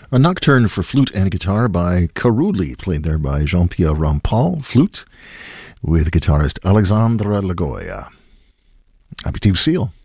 A nocturne for flute and guitar by Karuli, played there by Jean-Pierre Rampal, flute, with guitarist Alexandre Lagoya. Happy to seal.